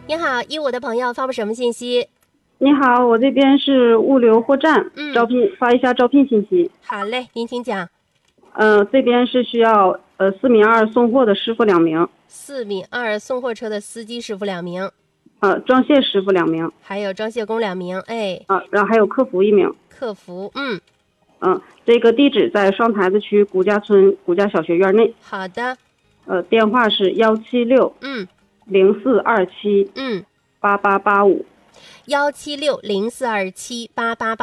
你好，15的朋友发布什么信息？ 你好，我这边是物流货站，招聘发一下招聘信息。 好嘞，您请讲。 这边是需要4米2送货的师傅2名 ，4米2送货车的司机师傅2名， 装卸师傅2名， 还有装卸工2名，哎， 然后还有客服1名。 客服， 这个地址在双台子区古家村古家小学院内。 好的。 电话是17604278885。 17604278885。